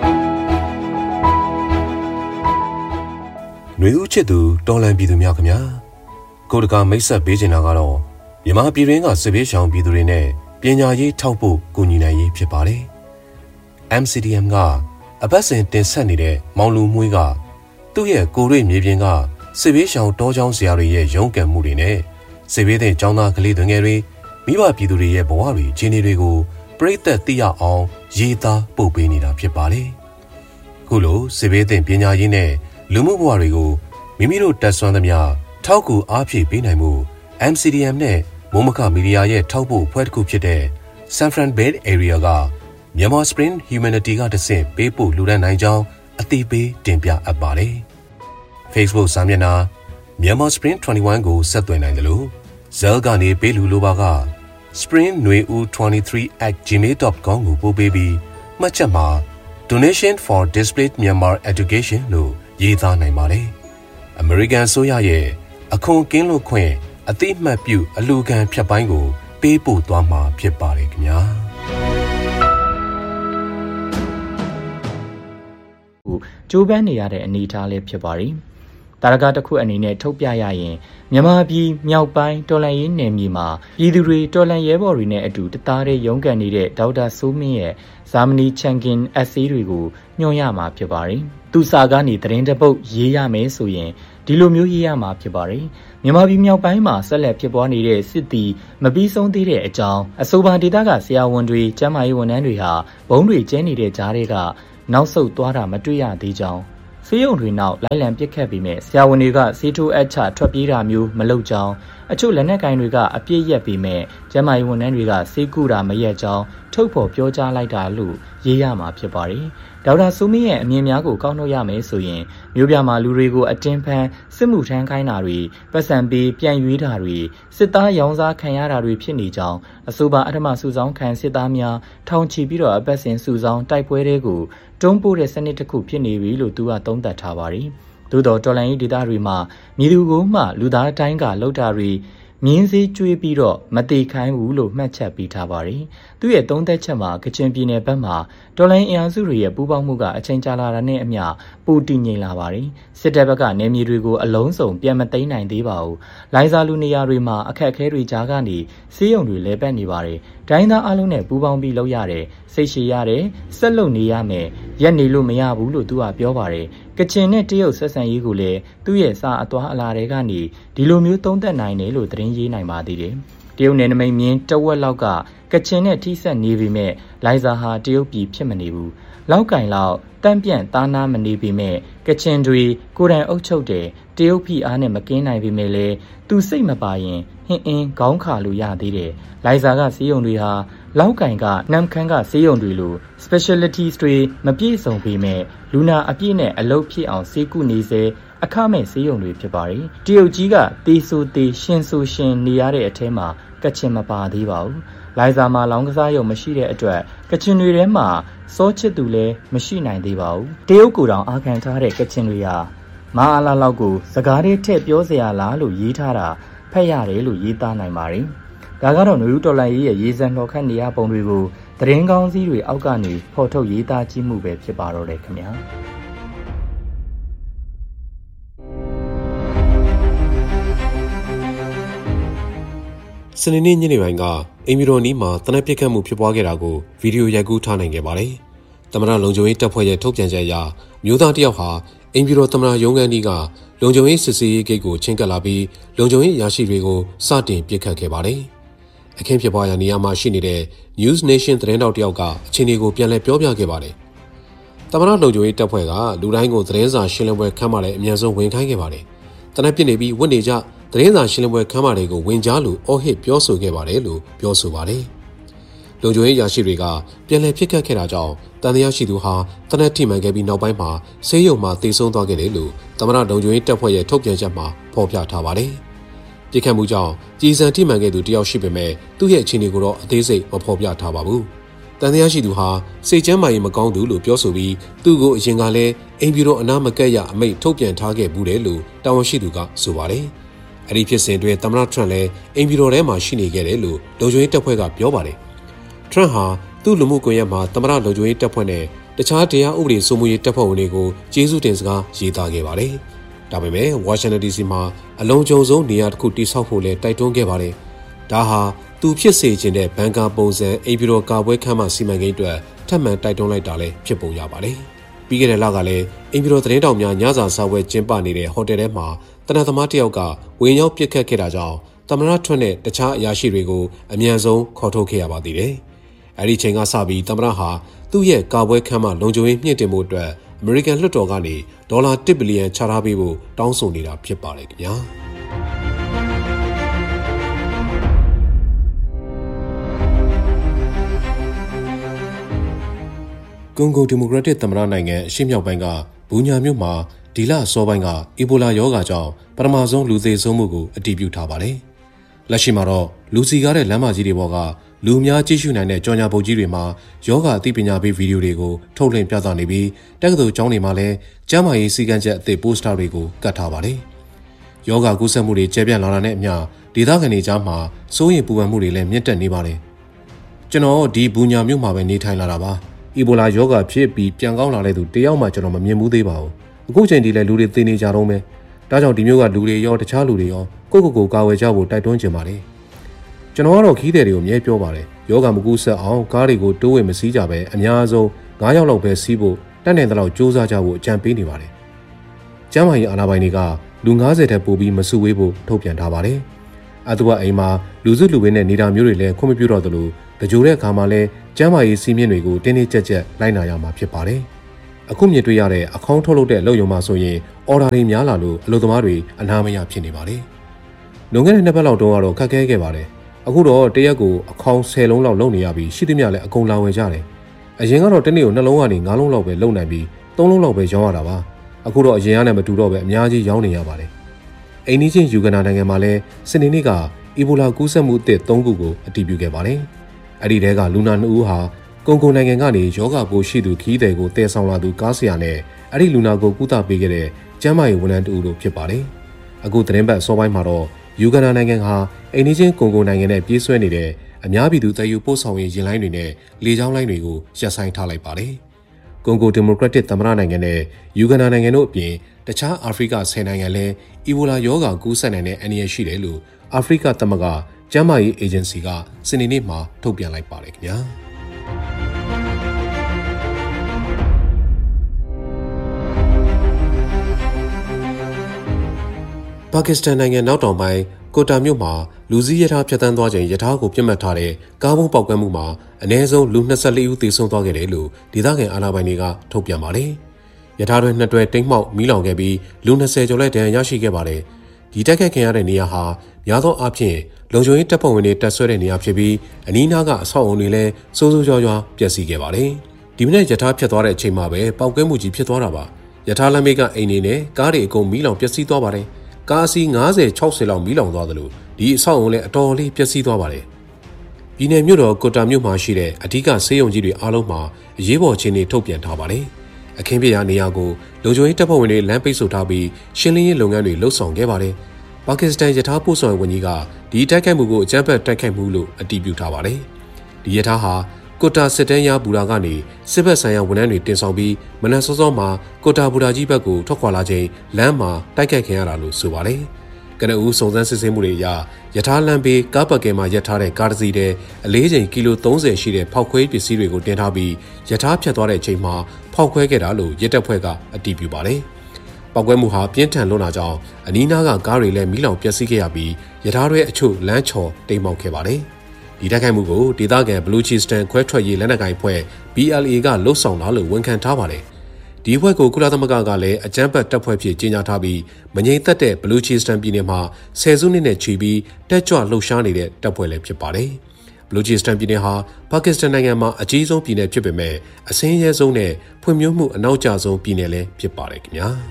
ຫນွေဦးချစ်သူတော်လန်ပြည်သူများခင်ဗျာကိုတကာမိတ်ဆက်ပေးချင်တာကတော့မြန်မာပြည်တွင်းကစစ်ဘေးရှောင်ပြည်သူတွေနဲ့ပညာရေးထောက်ဖို့ကူညီနိုင်ရေးဖြစ်ပါတယ် M C D M ကအပတ်စဉ်တင်ဆက်နေတဲ့မောင်လူမွေးကသူ့ရဲ့ကိုရွေမြေပြင်ကစစ်ဘေးရှောင်တောချောင်းဆရာတွေရဲ့ရုန်းကန်မှုတွေနဲ့စစ်ဘေးတဲ့ကျောင်းသားကလေးတွေငယ်တွေမိဘပြည်သူတွေရဲ့ဘဝတွေခြေနေတွေကိုပြိသက်သိရအောင်ရေးသားပို့ပေးနေတာဖြစ်ပါတယ်ခုလိုစစ်ဘေးတဲ့ပညာရေးနဲ့လူမှုဘဝတွေကိုမိမိတို့တက်ဆွမ်းသမျှထောက်ကူအားဖြည့်ပေးနိုင်မှု M C D M နဲ့မိုးမခမီဒီယာရဲ့ထောက်ပို့ဖွဲ့တစ်ခုဖြစ်တဲ့ San Fran Bay Area ကMyanmar Spring Humanity ကတဆင့်ပေးပို့လူဒန်းနိုင်ကြောင်းအသိပေးတင်ပြအပ်ပါတယ်။ Facebook စာမျက်နှာ Myanmar Spring ၂၁ကိုဆက်သွယ်နိုင်တယ်လို့ Zell ကနေပေးလူလိုပါက spring nui u twenty-three at gmail dot com ကိုပို့ပေးပြီးမှတ်ချက်မှာ Donation for Displaced Myanmar Education လို့ရေးသားနိုင်ပါတယ်။ American ဆိုရရဲ့အခွန်ကင်းလွတ်ခွင့်အသိမှတ်ပြုအလူခံဖြတ်ပိုင်းကိုပေးပို့သွားမှာဖြစ်ပါတယ်ခင်ဗျာကျိုးပန်းနေရတဲ့အနေအထားလေးဖြစ်ပါတယ်တာရကတစ်ခုအနေနဲ့ထုတ်ပြရရင်မြန်မာပြည်မြောက်ပိုင်းတော်လန်ရေးနယ်မြေမှာပြည်သူတွေတော်လန်ရဲဘော်တွေနဲ့အတူတသားတည်းရုန်းကန်နေတဲ့ဒေါက်တာစိုးမင်းရဲ့ဇာမနီချန်ကင်အက်ဆေးတွေကိုညွှန်ရမှာဖြစ်ပါတယ်သူစာကနေသတင်းတပုတ်ရေးရမယ်ဆိုရင်ဒီလိုမျိုးရေးရမှာဖြစ်ပါတယ်မြန်မာပြည်မြောက်ပိုင်းမှာဆက်လက်ဖြစ်ပွားနေတဲ့စစ်တီမပြီးဆုံးသေးတဲ့အကြောင်းအဆိုပါဒေသကဆရာဝန်တွေကျန်းမာရေးဝန်ထမ်းတွေဟာဘုံတွေကျဲနေတဲ့ကြားတွေကနောက်ဆုတ်သွားတာမတွေ့ရသေးကြောင်းဆေးရုံတွေနောက်လိုက်လံပစ်ခတ်ပြီးမဲ့ဆရာဝန်တွေကဆေးထိုးအပ်ချထွက်ပြေးတာမျိုးမလုပ်ကြောင်းအချို့လက်နက်ကိုင်တွေကအပြစ်ရက်ပြီးမဲ့ကျန်းမာရေးဝန်ထမ်းတွေကဆေးကုတာမရက်ကြောင်းထုတ်ဖော်ပြောကြားလိုက်တာလို့ရေးရမှာဖြစ်ပါတယ်ဒေါက်တာစိုးမင်းရဲ့အမြင်များကိုကောက်နှုတ်ရမယ်ဆိုရင်မြို့ပြမှာလူတွေကိုအတင်းဖန်စစ်မှုထမ်းခိုင်းတာတွေပတ်စံပေးပြန်ရွေးတာတွေစစ်သားရောင်းစားခံရတာတွေဖြစ်နေကြောင်းအဆိုပါအထမစုဆောင်ခံစစ်သားများထောင်ချီပြီးတော့အပတ်စဉ်စုဆောင်တိုက်ပွဲတွေကိုတွန်းပို့တဲ့စနစ်တစ်ခုဖြစ်နေပြီလို့သူကသုံးသပ်ထားပါတယ်သို့တော်တော်လန်ရေးဒေသတွေမှာမြည်သူကိုမှလူသားအတိုင်းကလောက်တာတွေမြင်းစည်းကျွေးပြီးတော့မတိခိုင်းဘူးလို့မှတ်ချက်ပေးထားပါတယ်။သူ့ရဲ့သုံးသက်ချက်မှာကချင်ပြည်နယ်ဘက်မှာတော်လိုင်းအင်အားစုတွေရဲ့ပူးပေါင်းမှုကအချိန်ကြာလာတာနဲ့အမျှပိုတည်ငြိမ်လာပါတယ်။စစ်တပ်ဘက်ကနေမြေတွေကိုအလုံးစုံပြန်မသိမ်းနိုင်သေးပါဘူး။လိုင်ဇာလူနေရာတွေမှာအခက်အခဲတွေကြားကနေစီးရုံတွေလဲပတ်နေပါတယ်။ဒိုင်းသားအလုံးနဲ့ပူးပေါင်းပြီးလုပ်ရတယ်။စိတ်ရှည်ရတယ်။ဆက်လုပ်နေရမယ်။ရက်နေလို့မရဘူးလို့သူကပြောပါတယ်။ကချင်နဲ့တရုတ်ဆက်ဆံရေးကိုလည်းသူ့ရဲ့စာအသွားအလာတွေကနေဒီလိုမျိုးသုံးသက်နိုင်တယ်လို့သတင်းရေးနိုင်ပါသေးတယ်။တရုတ်နယ်နိမိတ်မြင်းတဝက်လောက်ကကချင်နဲ့ထိစပ်နေပေမဲ့လိုင်ဇာဟာတရုတ်ပြည်ဖြစ်မနေဘူး။လောက်ကင်လောက်တန့်ပြန့်သားနာမနေပေမဲ့ကချင်တွေကိုယ်တိုင်အုပ်ချုပ်တယ်တရုတ်ပြည်အားနဲ့မကင်းနိုင်ပေမဲ့လည်းသူစိတ်မပါရင်ဟင်းအင်းခေါင်းခါလို့ရသေးတယ်။လိုင်ဇာကစီးရုံတွေဟာလောက်ကင်ကနမ်ခန်းကစီးရုံတွေလို specialties တွေမပြည့်စုံပေမဲ့လူနာအပြည့်နဲ့အလုပ်ဖြစ်အောင်စေကုနေစေအခမဲ့စေးရုံတွေဖြစ်ပါတယ်။တရုတ်ကြီးကတေးဆိုတေးရှင်ဆိုရှင်နေရတဲ့အထဲမှာကချင်မပါသေးပါဘူး။လိုင်ဇာမှာလောင်းကစားရုံမရှိတဲ့အတွက်ကချင်တွေထဲမှာစောချစ်သူလည်းမရှိနိုင်သေးပါဘူး။တရုတ်ကိုယ်တောင်အာခံထားတဲ့ကချင်တွေဟာမအားလာလောက်ကိုစကားတွေထည့်ပြောစရာလားလို့ရေးထားတာဖတ်ရတယ်လို့ရေးသားနိုင်ပါတယ်။ဒါကတော့နယူးတော်လန်ရေးရဲ့ရေးစံလှော်ခတ်နေရပုံတွေကိုသတင်းကောင်းစည်းတွေအောက်ကနေဖော်ထုတ်ရေးသားကြည့်မှုပဲဖြစ်ပါတော့တယ်ခင်ဗျာ။စနေနေ့ညနေပိုင်းကအင်မီရိုနီမှာတနက်ပစ်ခတ်မှုဖြစ်ပွားခဲ့တာကိုဗီဒီယိုရိုက်ကူးထားနိုင်ခဲ့ပါတယ်။သမ္မတလုံခြုံရေးတပ်ဖွဲ့ရဲ့ထုတ်ပြန်ချက်အရမျိုးသားတစ်ယောက်ဟာအင်မီရိုသမ္မတရုံးခန်းကြီးကလုံခြုံရေးစစ်ဆေးရေးဂိတ်ကိုချင်းကပ်လာပြီးလုံခြုံရေးရရှိတွေကိုစတင်ပစ်ခတ်ခဲ့ပါတယ်။အခင်းဖြစ်ပွားရာနေရာမှာရှိနေတဲ့ News Nation သတင်းတောက်တယောက်ကအခြေအနေကိုပြန်လည်ပြောပြခဲ့ပါတယ်။သမ္မတလုံခြုံရေးတပ်ဖွဲ့ကလူတိုင်းကိုသတင်းစာရှင်းလင်းပွဲခန်းမထဲအမြန်ဆုံးဝင်ခိုင်းခဲ့ပါတယ်။တနက်ပြစ်နေပြီးဝတ်နေကြသတင်းစာရှင်းလင်းပွဲခန်းမတွေကိုဝင်ကြားလို့အော်ဟစ်ပြောဆိုခဲ့ပါတယ်လို့ပြောဆိုပါတယ်။လုံခြုံရေးရာရှိတွေကပြန်လည်ဖြစ်ခတ်ခဲ့တာကြောင့်တန်တရားရှိသူဟာတနက်ထိမှန်ခဲ့ပြီးနောက်ပိုင်းမှာဆေးရုံမှာတေဆုံးသွားခဲ့တယ်လို့သမ္မတလုံခြုံရေးတပ်ဖွဲ့ရဲ့ထုတ်ပြန်ချက်မှာဖော်ပြထားပါတယ်။ပြစ်ခတ်မှုကြောင့်ကြီးစံထိမှန်ခဲ့သူတယောက်ရှိပေမဲ့သူ့ရဲ့အခြေအနေကိုတော့အသေးစိတ်မဖော်ပြထားပါဘူး။တန်တရားရှိသူဟာစိတ်ကျန်းမာရေးမကောင်းသူလို့ပြောဆိုပြီးသူ့ကိုအရင်ကလည်းအိမ်ပြည်တော်အနားမကက်ရအမိန့်ထုတ်ပြန်ထားခဲ့ဘူးတယ်လို့တာဝန်ရှိသူကဆိုပါတယ်။အဲ့ဒီဖြစ်စဉ်တွင်သမ္မတထရန့်လည်းအိမ်ပြည်တော်ထဲမှာရှိနေခဲ့တယ်လို့လုံခြုံရေးတပ်ဖွဲ့ကပြောပါတယ်။ထရန့်ဟာသူ့လူမှုကွန်ရက်မှာသမ္မတလုံခြုံရေးတပ်ဖွဲ့နဲ့တခြားတရားဥပဒေစိုးမိုးရေးတပ်ဖွဲ့ဝင်တွေကိုကျေးဇူးတင်စကားရေးသားခဲ့ပါတယ်။ဒါပေမဲ့ဝါရှင်တန်ဒီစီမှာအလုံးစုံဆုံးနေရာတစ်ခုတိစောက်ဖို့လည်းတိုက်တွန်းခဲ့ပါတယ်။ဒါဟာသူဖြစ်စေခြင်းတဲ့ဘန်ကာပုံစံအိမ်ပြည်တော်ကာပွဲခန်းမစီမံကိန်းအတွက်ထပ်မံတိုက်တွန်းလိုက်တာလည်းဖြစ်ပုံရပါတယ်။ပြီးခဲ့တဲ့လကလည်းအိမ်ပြည်တော်သတင်းတောက်များညစာစားပွဲကျင်းပနေတဲ့ဟိုတယ်ထဲမှာတနက်သမားတစ်ယောက်ကဝင်ရောက်ပစ်ခတ်ခဲ့တာကြောင့်သမ္မတထွန်းနဲ့တခြားအရာရှိတွေကိုအမြန်ဆုံးခေါ်ထုတ်ခဲ့ရပါသေးတယ်။အဲဒီချိန်ကစပြီးသမ္မတဟာသူ့ရဲ့ကာပွဲခန်းမလုံခြုံရေးမြင့်တင်မှုအတွက်အမေရိကန်လွှတ်တော်ကနေဒေါ်လာတစ်ဘီလီယံချထားပေးဖို့တောင်းဆိုနေတာဖြစ်ပါတယ်ခင်ဗျာ။ကွန်ဂိုဒီမိုကရက်တစ်သမ္မတနိုင်ငံအရှေ့မြောက်ပိုင်းကဘူညာမြို့မှာဒီလအစောပိုင်းကအီဘိုလာရောဂါကြောင့်ပထမဆုံးလူသေဆုံးမှုကိုအတည်ပြုထားပါတယ်။လက်ရှိမှာတော့လူစီကားတဲ့လမ်းမကြီးတွေပေါ်ကလူအများကြည့်ရှုနိုင်တဲ့ကြော်ညာပုတ်ကြီးတွေမှာယောဂအသိပညာပေးဗီဒီယိုတွေကိုထုတ်လွှင့်ပြသနေပြီးတက္ကသိုလ်ကျောင်းတွေမှာလည်းကျန်းမာရေးစည်းကမ်းချက်အသစ်ပိုစတာတွေကိုကတ်ထားပါတယ်။ယောဂကူးစက်မှုတွေကျယ်ပြန့်လာတာနဲ့အမျှဒေသခံတွေကြားမှာစိုးရိမ်ပူပန်မှုတွေလည်းမြင့်တက်နေပါတယ်။ကျွန်တော်ဒီဘူညာမြို့မှာပဲနေထိုင်လာတာပါ။အီဘိုလာယောဂဖြစ်ပြီးပြန်ကောင်းလာတဲ့သူတယောက်မှကျွန်တော်မမြင်ဘူးသေးပါဘူး။အခုချိန်ဒီလည်းလူတွေသိနေကြတော့မယ်။ဒါကြောင့်ဒီမျိုးကလူတွေရောတခြားလူတွေရောကိုယ့်ကိုယ်ကိုကာဝယ်ကြဖို့တိုက်တွန်းချင်ပါတယ်။ကျွန်တော်ကတော့ခီးတဲ့တွေကိုအမြဲပြောပါတယ်။ယောဂမကူးဆက်အောင်ကားတွေကိုတိုးဝေမစီးကြပဲအများဆုံး၅ယောက်လောက်ပဲစီးဖို့တတ်နိုင်တဲ့လောက်စူးစမ်းကြဖို့အကြံပေးနေပါတယ်။ကျန်းမာရေးအာဏာပိုင်တွေကလူ၅၀ထက်ပိုပြီးမစုဝေးဖို့ထုတ်ပြန်ထားပါတယ်။အတူအိမ်မှာလူစုလူဝေးနဲ့နေတာမျိုးတွေလည်းခွင့်မပြုတော့သလိုတကြိုတဲ့အခါမှာလည်းကျန်းမာရေးစီးမြင့်တွေကိုတင်းတင်းကြပ်ကြပ်လိုက်နာရမှာဖြစ်ပါတယ်။အခုမြင်တွေ့ရတဲ့အခေါင်းထုတ်လုပ်တဲ့အလုပ်ရုံမှာဆိုရင်အော်ဒါတွေများလာလို့အလုပ်သမားတွေအနာမရဖြစ်နေပါတယ်။လွန်ခဲ့တဲ့နှစ်ပတ်လောက်တုန်းကတော့ခက်ခဲခဲ့ပါတယ်။အခုတော့တရက်ကိုအခေါင်းဆယ်လုံးလောက်လုပ်နေရပြီးရှိသမျှလည်းအကုန်လာဝယ်ကြတယ်။အရင်ကတော့တစ်နေ့ကိုနှလုံးကနေငါးလုံးလောက်ပဲလုပ်နိုင်ပြီးသုံးလုံးလောက်ပဲရောင်းရတာပါ။အခုတော့အရင်ကနဲ့မတူတော့ပဲအများကြီးရောင်းနေရပါတယ်။အိန္ဒိချင်းယူဂန်နာနိုင်ငံမှာလည်းစနေနေ့ကအီဘိုလာကူးစက်မှုအသစ်၃ခုကိုအတည်ပြုခဲ့ပါတယ်။အဲ့ဒီတဲကလူနာနှစ်ဦးဟာကွန်ဂိုနိုင်ငံကနေယောဂပိုးရှိသူခီးသည်ကိုတည်ဆောင်လာသူကားဆရာနဲ့အဲ့ဒီလူနာကိုကုသပေးခဲ့တဲ့ကျန်းမာရေးဝန်ထမ်းတူတို့ဖြစ်ပါတယ်။အခုသတင်းပတ်စောပိုင်းမှာတော့ယူဂန်နာနိုင်ငံဟာအိန္ဒိချင်းကွန်ဂိုနိုင်ငံနဲ့ပြေးဆွဲနေတဲ့အများပြည်သူတည်ယူပို့ဆောင်ရေးယာဉ်လိုင်းတွေနဲ့လေကြောင်းလိုင်းတွေကိုရပ်ဆိုင်းထားလိုက်ပါတယ်။ကွန်ဂိုဒီမိုကရက်တစ်သမ္မတနိုင်ငံနဲ့ယူဂန်နာနိုင်ငံတို့အပြင်တခြားအာဖရိကဆယ်နိုင်ငံလည်းအီဘိုလာရောဂါကူးစက်နိုင်တဲ့အန္တရာယ်ရှိတယ်လို့အာဖရိကသမဂ္ဂကျန်းမာရေးအေဂျင်စီကစနေနေ့မှာထုတ်ပြန်လိုက်ပါတယ်ခင်ဗျာ။ပါကစ္စတန်နိုင်ငံနောက်တောင်ပိုင်းကိုတာမြို့မှာလူစည်းရထားဖြတ်တန်းသွားချိန်ရထားကိုပြစ်မှတ်ထားတဲ့ကားဘုံပေါက်ကွဲမှုမှာအနည်းဆုံးလူ၂၄ဦးသေဆုံးသွားခဲ့တယ်လို့ဒေသခံအာဏာပိုင်တွေကထုတ်ပြန်ပါတယ်။ရထားတွင်နှစ်တွဲတိမ်းမှောက်မီးလောင်ခဲ့ပြီးလူ၂၀ကျော်လည်းဒဏ်ရာရရှိခဲ့ပါတယ်။ဒီတိုက်ခိုက်ခံရတဲ့နေရာဟာများသောအားဖြင့်လုံခြုံရေးတပ်ဖွဲ့ဝင်တွေတပ်ဆွဲတဲ့နေရာဖြစ်ပြီးအနီးနားကအဆောက်အုံတွေလည်းစိုးစိုးရွားရွားပျက်စီးခဲ့ပါတယ်။ဒီမနေ့ရထားဖြတ်သွားတဲ့အချိန်မှာပဲပေါက်ကွဲမှုကြီးဖြစ်သွားတာပါ။ရထားလမ်းဘေးကအိမ်တွေနဲ့ကားတွေအကုန်မီးလောင်ပျက်စီးသွားပါတယ်။ကားအစီး၅၀ ၆၀လောက်မီးလောင်သွားသလိုဒီအဆောက်အုံလည်းအတော်လေးပျက်စီးသွားပါတယ်။ပြည်နယ်မြို့တော်ကိုတာမြို့မှာရှိတဲ့အဓိကဆေးရုံကြီးတွေအားလုံးမှာအရေးပေါ်အခြေအနေထုတ်ပြန်ထားပါတယ်။အခင်းဖြစ်ရာနေရာကိုလုံခြုံရေးတပ်ဖွဲ့ဝင်တွေလမ်းပိတ်ဆို့ထားပြီးရှင်းလင်းရေးလုပ်ငန်းတွေလှုပ်ဆောင်ခဲ့ပါတယ်။ပါကစ္စတန်ရထားပို့ဆောင်ရေးဝန်ကြီးကဒီတိုက်ခိုက်မှုကိုအကြမ်းဖက်တိုက်ခိုက်မှုလို့အတည်ပြုထားပါတယ်။ဒီရထားဟာကိုတာစစ်တမ်းရဘူရာကနေစစ်ဘက်ဆိုင်ရာဝန်ထမ်းတွေတင်ဆောင်ပြီးမနက်စောစောမှာကိုတာဘူရာကြီးဘက်ကိုထွက်ခွာလာချိန်လမ်းမှာတိုက်ခိုက်ခံရတာလို့ဆိုပါတယ်။ကနဦးစုံစမ်းစစ်ဆေးမှုတွေအရရထားလမ်းဘေးကားပတ်ကဲမှာရပ်ထားတဲ့ကားတစ်စီးတဲ့အလေးချိန်ကီလို၃၀ရှိတဲ့ဖောက်ခွဲပစ္စည်းတွေကိုတင်ထားပြီးရထားဖြတ်သွားတဲ့အချိန်မှာဖောက်ခွဲခဲ့တာလို့ရဲတပ်ဖွဲ့ကအတည်ပြုပါတယ်။ပောက်ကွဲမှုဟာပြင်းထန်လွန်းတာကြောင့်အနီးနားကကားတွေလည်းမီးလောင်ပျက်စီးခဲ့ရပြီးရထားတွေအချို့လမ်းချော်တိမ်မောက်ခဲ့ပါတယ်။ဒီတိုက်ခိုက်မှုကိုဒေသခံဘလူချီစတန်ခွဲထွက်ရေးလက်နက်ကိုင်ဖွဲ့ B L A ကလှုပ်ဆောင်လာလို့ဝန်ခံထားပါတယ်။ဒီဖွဲ့ကိုကုလသမဂ္ဂကလည်းအကြမ်းဖက်တပ်ဖွဲ့ဖြစ်ကြေညာထားပြီးမငြိမ်သက်တဲ့ဘလူချီစတန်ပြည်နယ်မှာဆယ်စုနှစ်နဲ့ချီပြီးတက်ကြွလှုပ်ရှားနေတဲ့တပ်ဖွဲ့လည်းဖြစ်ပါတယ်။ဘလူချီစတန်ပြည်နယ်ဟာပါကစ္စတန်နိုင်ငံမှာအကြီးဆုံးပြည်နယ်ဖြစ်ပေမဲ့အဆင်းရဲဆုံးနဲ့ဖွံ့ဖြိုးမှုအနောက်ကျဆုံးပြည်နယ်လည်းဖြစ်ပါတယ်ခင်ဗျာ။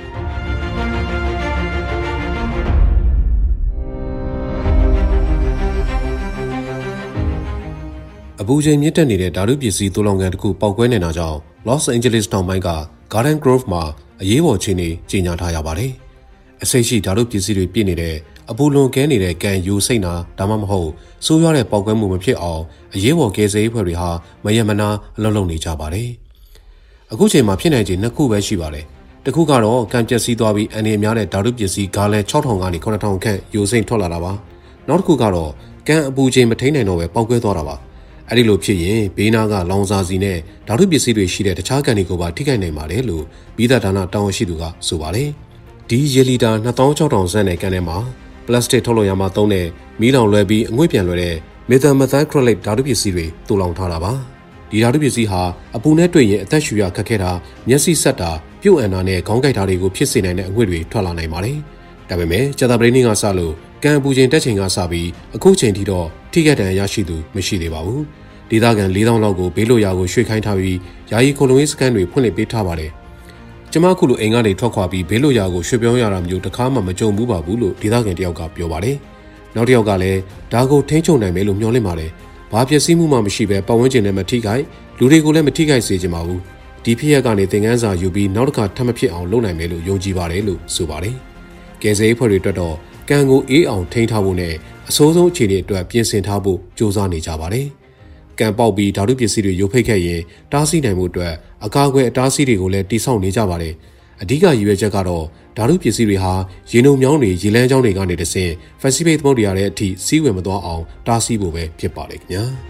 အပူချိန်မြင့်တက်နေတဲ့ဓာတုပစ္စည်းသိုးလောင်ကန်တစ်ခုပေါက်ကွဲနေတာကြောင့် Los Angeles တောင်ပိုင်းက Garden Grove မှာအရေးပေါ်အခြေအနေကြေညာထားရပါတယ်။အစိတ်ရှိဓာတုပစ္စည်းတွေပြည့်နေတဲ့အပူလွန်ကဲနေတဲ့ကန်ယူစိတ်နာဒါမှမဟုတ်ဆိုးရွားတဲ့ပေါက်ကွဲမှုမဖြစ်အောင်အရေးပေါ်ကယ်ဆယ်ရေးဖွဲ့တွေဟာမယမနာအလုပ်လုပ်နေကြပါတယ်။အခုချိန်မှာဖြစ်နိုင်ခြေနှစ်ခုပဲရှိပါတယ်။တစ်ခုကတော့ကန်ပျက်စီးသွားပြီးအနေအများတဲ့ဓာတုပစ္စည်းဂါလန်၆ထောင်ကနေ၇ထောင်ခန့်ယူစိမ့်ထွက်လာတာပါ။နောက်တစ်ခုကတော့ကန်အပူချိန်မထိန်နိုင်တော့ပဲပေါက်ကွဲသွားတာပါ။အဲ့ဒီလိုဖြစ်ရင်ဘေးနားကလောင်စာစီနဲ့ဓာတုပစ္စည်းတွေရှိတဲ့တခြားကန်တွေကိုပါထိခိုက်နိုင်ပါတယ်လို့ပြည်ထောင်ဌာနတာဝန်ရှိသူကဆိုပါတယ်။ဒီရေလီတာ၂၆၀၀၀စန်းနဲ့ကန်ထဲမှာပလတ်စတစ်ထုတ်လုပ်ရမှာသုံးတဲ့မီးလောင်လွယ်ပြီးအငွေ့ပြန်လွယ်တဲ့မက်သယ်မက်သိုက်ခရိုလိတ်ဓာတုပစ္စည်းတွေတူလောင်ထားတာပါဒီဓာတုပစ္စည်းဟာအပူနဲ့တွေ့ရင်အသက်ရှူရခက်ခဲတာမျက်စိဆက်တာပြုတ်အန်တာနဲ့ခေါင်းကိုက်တာတွေကိုဖြစ်စေနိုင်တဲ့အငွေ့တွေထွက်လာနိုင်ပါတယ်ဒါပေမဲ့ကြာသပတေးနေ့ကစလို့ကန်အပူချိန်တက်ချိန်ကစပြီးအခုချိန်ထိတော့ထိခိုက်ဒဏ်ရာရရှိသူမရှိသေးပါဘူးဒေသခံ၄သောင်းလောက်ကိုဘေးလွတ်ရာကိုရွှေ့ခိုင်းထားပြီးယာယီခိုလုံရေးစခန်းတွေဖွင့်လှစ်ပေးထားပါတယ်ကျမခုလိုအိမ်ကနေထွက်ခွာပြီးဘေးလွတ်ရာကိုရွှေ့ပြောင်းရတာမျိုးတစ်ခါမှမကြုံဘူးပါဘူးလို့ဒေသခံတယောက်ကပြောပါတယ်။နောက်တစ်ယောက်ကလည်းဒါကိုထိန်းချုပ်နိုင်မယ်လို့မျှော်လင့်ပါတယ်။ဘာပျက်စီးမှုမှမရှိဘဲပတ်ဝန်းကျင်နဲ့မထိခိုက်လူတွေကိုလည်းမထိခိုက်စေချင်ပါဘူး။ဒီဖြစ်ရပ်ကနေသင်ခန်းစာယူပြီးနောက်တစ်ခါထပ်မဖြစ်အောင်လုပ်နိုင်မယ်လို့ယုံကြည်ပါတယ်လို့ဆိုပါတယ်။ကယ်ဆယ်ရေးဖွဲ့တွေအတွက်တော့ကံကိုအေးအောင်ထိန်းထားဖို့နဲ့အဆိုးဆုံးအခြေအနေအတွက်ပြင်ဆင်ထားဖို့ကြိုးစားနေကြပါတယ်။ကံပေါက်ပြီးဓာတုပစ္စည်းတွေရုပ်ဖိတ်ခဲ့ရင်တားဆီးနိုင်မှုအတွက်အကာအကွယ်အတားဆီးတွေကိုလည်းတိစောက်နေကြပါတယ်။အဓိကရည်ရွယ်ချက်ကတော့ဓာတုပစ္စည်းတွေဟာရေနုံမြောင်းတွေရေလမ်းကြောင်းတွေကနေတဆင့် Pacific သမုဒ္ဒရာရဲ့အထိစီးဝင်မသွားအောင်တားဆီးဖို့ပဲဖြစ်ပါလေခင်ဗျာ။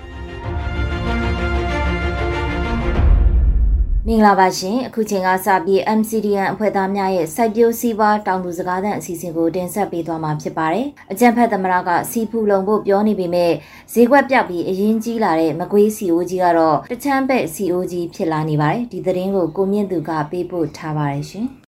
မင်္ဂလာပါရှင်အခုချိန်ကစပြီး M C D N အဖွဲ့သားများရဲ့စိုက်ပျိုးစီးပွားတောင်သူစကားသံအစီအစဉ်ကိုတင်ဆက်ပေးသွားမှာဖြစ်ပါတယ်။အကြံဖက်သမရကစီဖူလုံဖို့ပြောနေပေမဲ့ဈေးကွက်ပြောက်ပြီးအရင်ကြီးလာတဲ့မကွေး C O G ကတော့တချမ်းဘက် C O G ဖြစ်လာနေပါတယ်။ဒီသတင်းကိုကိုမြင့်သူကပေးပို့ထားပါတယ်ရှင်။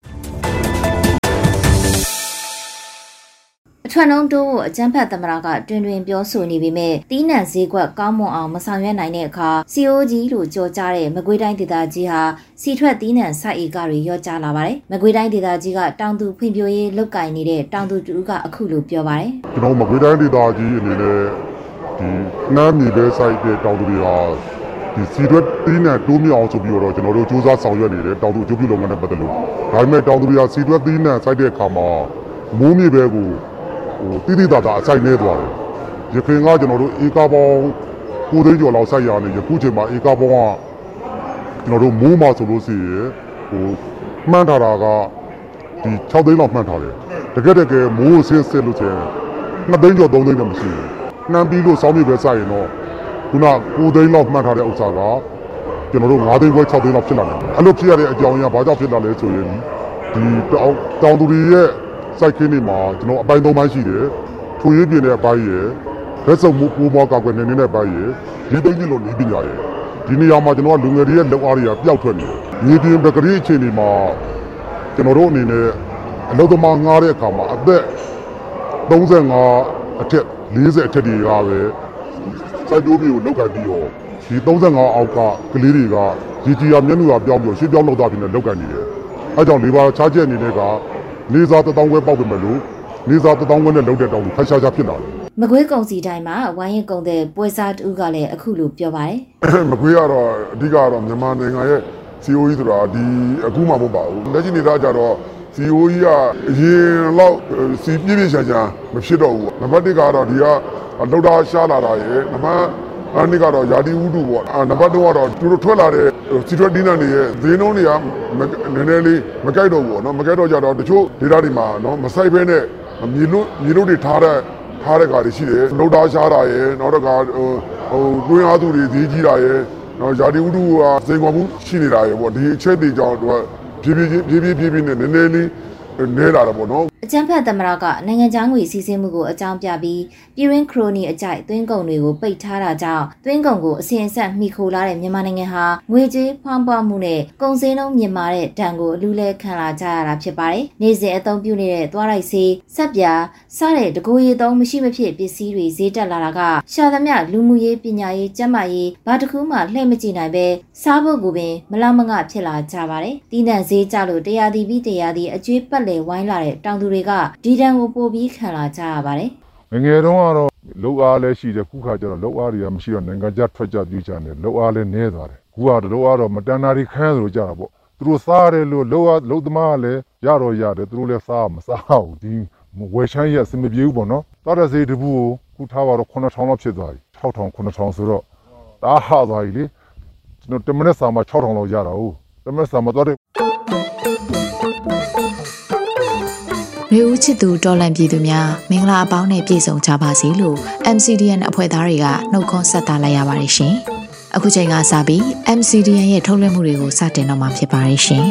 အထွန်းလုံးတို့အကျန်းဖတ်သမရကတွင်တွင်ပြောဆိုနေပေမဲ့တီးနှံဈေးကွက်ကောင်းမွန်အောင်မဆောင်ရွက်နိုင်တဲ့အခါ C O G လို့ကြော်ကြားတဲ့မကွေးတိုင်းဒေသကြီးဟာစီထွက်တီးနှံစိုက်ဧကတွေရော့ကျလာပါတယ်။မကွေးတိုင်းဒေသကြီးကတောင်သူဖွံ့ဖြိုးရေးလုပ်ကိုင်နေတဲ့တောင်သူတူကအခုလိုပြောပါတယ်။ကျွန်တော်မကွေးတိုင်းဒေသကြီးအနေနဲ့ဒီနှမ်းမြေပဲစိုက်တဲ့တောင်သူတွေဟာဒီစီထွက်တီးနှံတိုးမြအောင်ဆိုပြီးတော့ကျွန်တော်တို့စူးစမ်းဆောင်ရွက်နေတယ်တောင်သူအကျိုးပြုလုပ်ငန်းနဲ့ပတ်သက်လို့ဒါပေမဲ့တောင်သူတွေကစီထွက်တီးနှံစိုက်တဲ့အခါမှာမိုးမြေပဲကိုဟိုတိတိတသာအစိုက်နေသွားတယ်။ရခိုင်ကကျွန်တော်တို့ဧကပေါင်းကိုသိန်းကျော်လောက်စိုက်ရတယ်ယခုချိန်မှာဧကပေါင်းကကျွန်တော်တို့မိုးမှာဆိုလို့ရှိရင်ဟိုမှန်းထားတာကဒီ၆သိန်းလောက်မှန်းထားတယ်။တကယ်တကယ်မိုးဆင်းစစ်လို့ဆိုရင်နှစ်သိန်းကျော်သုံးသိန်းတော့မရှိဘူး။နှမ်းပြီးလို့စောင်းမြေပဲစိုက်ရင်တော့ခုနကိုသိန်းလောက်မှန်းထားတဲ့ဥစ္စာကကျွန်တော်တို့၅သိန်းခွဲ၆သိန်းလောက်ဖြစ်လာတယ်။အဲ့လိုဖြစ်ရတဲ့အကြောင်းအရာဘာကြောင့်ဖြစ်လာလဲဆိုရင်ဒီတောင်သူတွေရဲ့စိုက်ခင်းတွေမှာကျွန်တော်အပိုင်းသုံးပိုင်းရှိတယ်။ထွေရေးပြင်းတဲ့အပိုင်းရယ်လက်စုံမှုပိုးမွားကောက်ွယ်နေနေတဲ့အပိုင်းရယ်ဒီသိန်းကြီးလို့နေပညာရယ်ဒီနေရာမှာကျွန်တော်ကလူငယ်တွေရဲ့လောက်အားတွေကပျောက်ထွက်နေတယ်။မြေပြင်ပကတိအခြေအနေမှာကျွန်တော်တို့အနေနဲ့အလုပ်သမားငှားတဲ့အခါမှာအသက်၃၅အထက်၄၀အထက်တွေကပဲစိုက်တိုးပြီးကိုလောက်ကန်ပြီးတော့ဒီ၃၅အောက်ကကလေးတွေကဒီကြီးရမျက်နှာပြောင်းပြီးရှင်းပြောင်းလောက်သားပြီးနဲ့လောက်ကန်နေတယ်။အဲကြောင့်လေဘာချားချက်အနေနဲ့ကနေစားတထောင်ခွဲပေါက်ပြီမလို့နေစားတထောင်ခွဲနဲ့လောက်တဲ့တောင်ကိုဖတ်ရှားရှားဖြစ်လာတယ်။မကွေးကုံစီတိုင်းမှာဝိုင်းရင်ကုံတဲ့ပွဲစားတူကလည်းအခုလိုပြောပါတယ်။မကွေးကတော့အဓိကတော့မြန်မာနိုင်ငံရဲ့ C O E ဆိုတာဒီအခုမှမဟုတ်ပါဘူး။လက်ရှိနေတာကြတော့ C O E ကအရင်လောက်စီပြည့်ပြည့်ချာချာမဖြစ်တော့ဘူး။နံပါတ်၁ကတော့ဒီကလောက်တာရှားလာတာရဲ့နံပါတ်အနည်းကတော့ယာတီဝုဒ္ဓပေါ့။နံပါတ်၂ကတော့သူတို့ထွက်လာတဲ့စီထွတ်ဒီနန်တွေရဲ့ဈေးနှုန်းတွေကနည်းနည်းလေးမကြိုက်တော့ဘူးเนาะမကြိုက်တော့ကြတော့တချို့ဒေသတွေမှာเนาะမဆိုင်ဘဲနဲ့မြေလို့မြေလို့တွေထားတဲ့ထားတဲ့ကားတွေရှိတယ်နှုတ်သားရှားတာရဲ့နောက်တော့ကဟိုဟိုတွင်းအားသူတွေဈေးကြီးတာရဲ့เนาะယာတီဝုဒ္ဓကစိန်ခေါ်မှုရှိနေတာရဲ့ပေါ့ဒီအချက်တွေကြောင့်သူကဖြည်းဖြည်းဖြည်းဖြည်းဖြည်းနဲ့နည်းနည်းလေးနဲလာတယ်ပေါ့เนาะအကြံဖတ်သမရကနိုင်ငံခြားငွေစီးဆင်းမှုကိုအကြောင်းပြပြီးပြည်ရင်းခရိုနီအကြိုက်သွင်းကုန်တွေကိုပိတ်ထားတာကြောင့်သွင်းကုန်ကိုအစဉ်အဆက်မှီခိုလာတဲ့မြန်မာနိုင်ငံဟာငွေကြေးဖောင်းပွားမှုနဲ့ကုန်စည်နှုန်းမြင့်မာတဲ့ဒဏ်ကိုအလူးလဲခံလာကြရတာဖြစ်ပါတယ်။နေ့စဉ်အသုံးပြုနေတဲ့သွားရိုက်ဆေး၊ဆက်ပြားစတဲ့တကူရီသုံးမရှိမဖြစ်ပစ္စည်းတွေဈေးတက်လာတာကရှာသမျှလူမှုရေးပညာရေးကျန်းမာရေးဘာတစ်ခုမှလှည့်မကြည့်နိုင်ပဲစားဖို့ကိုပင်မလောက်မငဖြစ်လာကြပါတယ်။တီးနှံဈေးကျလို့တရားသည်ပြီးတရားသည်အကျွေးပတ်လေဝိုင်းလာတဲ့တောင်သူတွေကဒီတန်ကိုပို့ပြီးခံလာကြရပါတယ်။ငငယ်တုန်းကတော့လောက်အားလည်းရှိတယ်ခုခါကျတော့လောက်အားတွေကမရှိတော့နိုင်ငံခြားထွက်ကြပြေးကြတယ်လောက်အားလည်းနည်းသွားတယ်။ခုကတော့လောက်အားတော့မတန်တာတွေခန်းသလိုကြတာပေါ့။သူတို့စားတယ်လို့လောက်အားလောက်သမားလည်းရတော့ရတယ်သူတို့လည်းစားမစားဘူးဒီဝယ်ချမ်းရအစမပြေဘူးပေါ့နော်။တော်တဲ့စေးတပူကိုခုထားပါတော့ခုနှစ်ထောင်လောက်ဖြစ်သွားပြီ။ခြောက်ထောင်ခုနှစ်ထောင်ဆိုတော့ဒါဟာသွားပြီလေ။ကျွန်တော်တမနဲ့စာမှာခြောက်ထောင်လောက်ရတာဟုတ်။တမနဲ့စာမှာတော့မျိုးဦးချစ်သူတော်လန်ပြည်သူများမင်္ဂလာအပေါင်းနဲ့ပြည့်စုံကြပါစေလို့ M C D N အဖွဲ့သားတွေကနှုတ်ခွန်းဆက်တာလိုက်ရပါတယ်ရှင်။အခုချိန်ကစပြီး M C D N ရဲ့ထုတ်လွှင့်မှုတွေကိုစတင်တော့မှာဖြစ်ပါတယ်ရှင်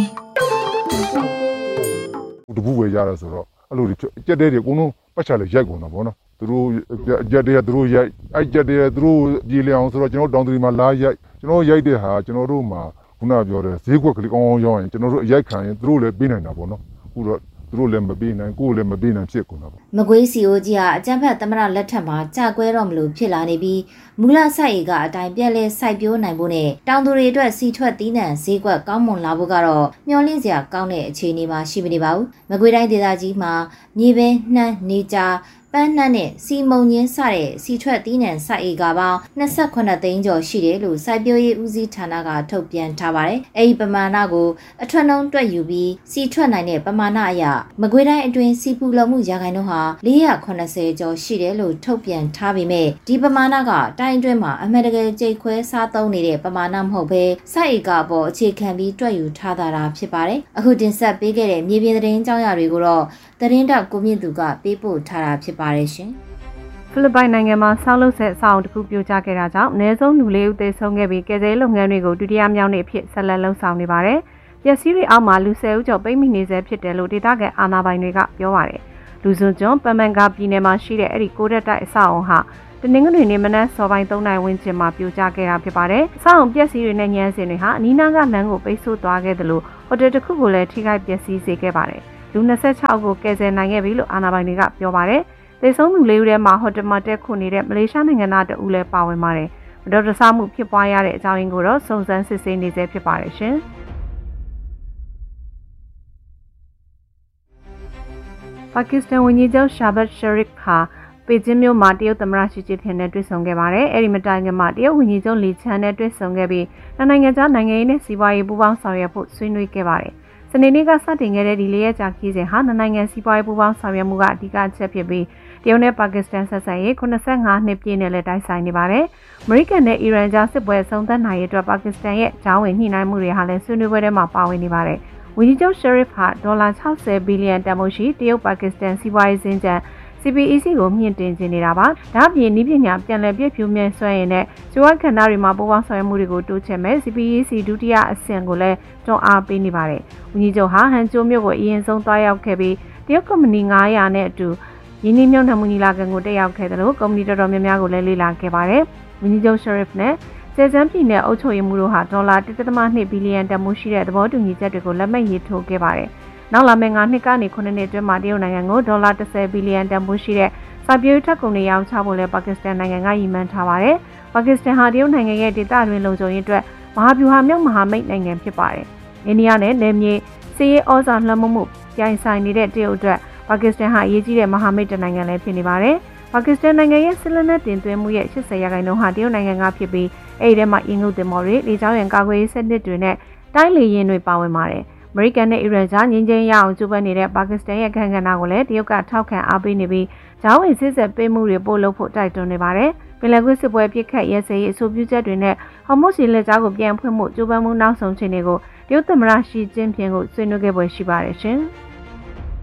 ။တပူဝယ်ရတာဆိုတော့အဲ့လိုကြက်တဲတွေအကုန်လုံးပတ်ချလိုက်ရိုက်ကုန်တာပေါ့နော်။သူတို့ကြက်တဲကသူတို့ရိုက်အဲ့ကြက်တဲကသူတို့ပြည်လျအောင်ဆိုတော့ကျွန်တော်တောင်သူတွေမှာလာရိုက်ကျွန်တော်ရိုက်တဲ့ဟာကျွန်တော်တို့မှာခုနပြောတဲ့ဈေးကွက်ကလေးကောင်းကောင်းရောင်းရင်ကျွန်တော်တို့အရိုက်ခံရင်သူတို့လည်းပေးနိုင်တာပေါ့နော်။အခုတော့သူတို့လည်းမပေးနိုင်ကိုယ်လည်းမပေးနိုင်ဖြစ်ကုန်တာပေါ့မကွေးစီအိုကြီးကအကြမ်းဖက်သမရလက်ထက်မှာကြာကွဲတော့မလို့ဖြစ်လာနေပြီးမူလစိုက်အေကအတိုင်းပြက်လဲစိုက်ပျိုးနိုင်ဖို့နဲ့တောင်သူတွေအတွက်စီထွက်တီးနှံဈေးကွက်ကောင်းမွန်လာဖို့ကတော့မျှော်လင့်စရာကောင်းတဲ့အခြေအနေမှာရှိမနေပါဘူးမကွေးတိုင်းဒေသကြီးမှာမြေပင်နှမ်းနေကြပန်းနှံနဲ့စီမုံညင်းစတဲ့စီထွက်တီးနှံစိုက်အေကပေါင်း၂၈သိန်းကျော်ရှိတယ်လို့စိုက်ပျိုးရေးဦးစီးဌာနကထုတ်ပြန်ထားပါတယ်။အဲဒီပမာဏကိုအထွက်နှုန်းတွက်ယူပြီးစီထွက်နိုင်တဲ့ပမာဏအရမကွေးတိုင်းအတွင်းစီပူလုံမှုရာခိုင်နှုန်းဟာ၄၇၀ကျော်ရှိတယ်လို့ထုတ်ပြန်ထားပေမဲ့ဒီပမာဏကတိုင်းအတွင်းမှာအမှန်တကယ်ကြိတ်ခွဲစားသုံးနေတဲ့ပမာဏမဟုတ်ဘဲစိုက်အေကပေါ်အခြေခံပြီးတွက်ယူထားတာဖြစ်ပါတယ်။အခုတင်ဆက်ပေးခဲ့တဲ့မြေပြင်သတင်းကြောင်းရာတွေကိုတော့သတင်းတောက်ကိုမြင့်သူကပေးပို့ထားတာဖြစ်ပါတယ်ရှင်။ဖိလစ်ပိုင်နိုင်ငံမှာဆောက်လုပ်ဆဲအဆောက်အုံတစ်ခုပြိုကျခဲ့တာကြောင့်အနည်းဆုံးလူလေးဦးသေဆုံးခဲ့ပြီးကယ်ဆယ်ရေးလုပ်ငန်းတွေကိုဒုတိယမြောက်နေ့အဖြစ်ဆက်လက်လှုပ်ဆောင်နေပါတယ်။ပျက်စီးတွေအောက်မှာလူဆယ်ဦးကျော်ပိတ်မိနေဆဲဖြစ်တယ်လို့ဒေသခံအာဏာပိုင်တွေကပြောပါတယ်။လူစွန်ကျွန်းပမန်ကာပြည်နယ်မှာရှိတဲ့အဲ့ဒီကိုရက်တိုက်အဆောက်အုံဟာတနင်္ဂနွေနေ့မနက်စောပိုင်း၃နာရီဝန်းကျင်မှာပြိုကျခဲ့တာဖြစ်ပါတယ်။အဆောက်အုံပျက်စီးတွေနဲ့ညမ်းစင်တွေဟာအနီးနားကလမ်းကိုပိတ်ဆို့သွားခဲ့တယ်လို့ဟိုတယ်တစ်ခုကိုလည်းထိခိုက်ပျက်စီးစေခဲ့ပါတယ်။လူ၂၆ဦးကိုကယ်ဆယ်နိုင်ခဲ့ပြီလို့အာဏာပိုင်တွေကပြောပါတယ်။သေဆုံးသူလေးဦးထဲမှာဟိုတယ်မှာတက်ခုနေတဲ့မလေးရှားနိုင်ငံသားတဦးလည်းပါဝင်ပါတယ်။မတော်တဆမှုဖြစ်ပွားရတဲ့အကြောင်းရင်းကိုတော့စုံစမ်းစစ်ဆေးနေဆဲဖြစ်ပါတယ်ရှင်။ပါကစ္စတန်ဝန်ကြီးချုပ်ရှာဘတ်ရှရီဖ်ဟာပေကျင်းမြို့မှာတရုတ်သမ္မတရှီကျင်းပင်နဲ့တွေ့ဆုံခဲ့ပါတယ်။အဲဒီမတိုင်ခင်မှာတရုတ်ဝန်ကြီးချုပ်လီချန်နဲ့တွေ့ဆုံခဲ့ပြီးနိုင်ငံခြားနိုင်ငံရေးနဲ့စီးပွားရေးပူးပေါင်းဆောင်ရွက်ဖို့ဆွေးနွေးခဲ့ပါတယ်။စနေနေ့ကစတင်ခဲ့တဲ့ဒီလေးရက်ကြာခရီးစဉ်ဟာနိုင်ငံစီးပွားရေးပူးပေါင်းဆောင်ရွက်မှုကအဓိကအချက်ဖြစ်ပြီးတရုတ်နဲ့ပါကစ္စတန်ဆက်ဆံရေး၇၅နှစ်ပြည့်နဲ့လည်းတိုက်ဆိုင်နေပါတယ်။အမေရိကန်နဲ့အီရန်ကြားစစ်ပွဲဆုံးသက်နိုင်ရေးအတွက်ပါကစ္စတန်ရဲ့ဂျာဝင်ညှိနှိုင်းမှုတွေဟာလည်းဆွေးနွေးပွဲထဲမှာပါဝင်နေပါတယ်။ဝန်ကြီးချုပ်ရှရီဖ်ဟာဒေါ်လာ၆၀ဘီလီယံတန်ဖိုးရှိတရုတ်ပါကစ္စတန်စီးပွားရေးစင်ကြံ C P E C ကိုမြင့်တင်ခြင်းနေတာပါ။ဒါ့အပြင်နည်းပညာပြန်လည်ပြည့်ဖြူမြဲဆွဲရင်နဲ့ဇိုဝခန္ဓာတွေမှာပူးပေါင်းဆောင်ရွက်မှုတွေကိုတိုးချဲ့မဲ့ C P E C ဒုတိယအဆင့်ကိုလည်းတွန်းအားပေးနေပါတယ်။ဝန်ကြီးချုပ်ဟာဟန်ကျိုမြို့ကိုအရင်ဆုံးသွားရောက်ခဲ့ပြီးတရုတ်ကုမ္ပဏီ၅ရာနဲ့အတူရင်းနှီးမြှုပ်နှံမှုညီလာခံကိုတက်ရောက်ခဲ့တယ်လို့ကုမ္ပဏီတော်တော်များများကိုလည်းလေ့လာခဲ့ပါတယ်။ဝန်ကြီးချုပ်ရှရီဖ်နဲ့ကျဲကျန်းပြည်နယ်အုပ်ချုပ်ရေးမှူးတို့ဟာဒေါ်လာ၁.၂ဘီလီယံတန်ဖိုးရှိတဲ့သဘောတူညီချက်တွေကိုလက်မှတ်ရေးထိုးခဲ့ပါတယ်။နောက်လာမယ့်၅နှစ်ကနေခုနှစ်နှစ်အတွင်းမှာတရုတ်နိုင်ငံကိုဒေါ်လာ၁၀ဘီလီယံတန်ဖိုးရှိတဲ့စာပြေးထက်ကုန်တွေရောင်းချဖို့လဲပါကစ္စတန်နိုင်ငံကရည်မှန်းထားပါတယ်။ပါကစ္စတန်ဟာတရုတ်နိုင်ငံရဲ့ဒေသတွင်းလုံခြုံရေးအတွက်မဟာဗျူဟာမြောက်မဟာမိတ်နိုင်ငံဖြစ်ပါတယ်။အိန္ဒိယနဲ့နယ်မြေစီးရေးဩဇာလွှမ်းမိုးမှုပြိုင်ဆိုင်နေတဲ့တရုတ်အတွက်ပါကစ္စတန်ဟာအရေးကြီးတဲ့မဟာမိတ်နိုင်ငံလည်းဖြစ်နေပါတယ်။ပါကစ္စတန်နိုင်ငံရဲ့စစ်လက်နက်တင်သွင်းမှုရဲ့၈၀ရာခိုင်နှုန်းဟာတရုတ်နိုင်ငံကဖြစ်ပြီးအဲ့ဒီထဲမှာအင်္ဂုတ်တင်မော်တွေလေကြောင်းရန်ကာကွယ်ရေးစနစ်တွေနဲ့တိုင်းလေယာဉ်တွေပါဝင်ပါတယ်။အမေရိကန်နဲ့အီရန်ကြားငြိမ်းချမ်းရအောင်ကြိုးပမ်းနေတဲ့ပါကစ္စတန်ရဲ့အခမ်းအနားကိုလည်းတရုတ်ကထောက်ခံအားပေးနေပြီးဂျာဝင်စစ်ဆက်ပေးမှုတွေပို့လုပ်ဖို့တိုက်တွန်းနေပါတယ်။ပင်လယ်ကွေ့စစ်ပွဲပြစ်ခတ်ရဲစဲရေးအဆိုပြုချက်တွေနဲ့ဟော်မုတ်စီလက်ကြားကိုပြန်ဖွင့်မှုကြိုးပမ်းမှုနောက်ဆုံးချိန်တွေကိုတရုတ်သမ္မတရှီကျင်းပင်ကိုဆွေးနွေးခဲ့ပွဲရှိပါတယ်ရှင်။